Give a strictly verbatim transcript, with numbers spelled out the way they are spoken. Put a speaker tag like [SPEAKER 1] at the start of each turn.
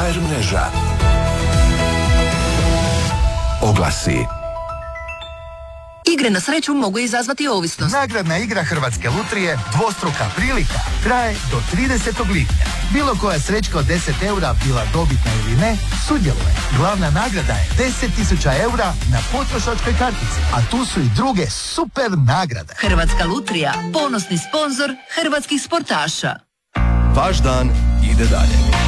[SPEAKER 1] ha er mreža. Oglasi.
[SPEAKER 2] Igre na sreću mogu izazvati ovisnost.
[SPEAKER 3] Nagradna igra Hrvatske lutrije Dvostruka prilika traje do tridesetog lipnja. Bilo koja srećka od deset eura, bila dobitna ili ne, sudjeluje. Glavna nagrada je deset tisuća eura na potrošačkoj kartici, a tu su i druge super nagrade.
[SPEAKER 2] Hrvatska lutrija, ponosni sponzor hrvatskih sportaša.
[SPEAKER 4] Vaš dan ide dalje.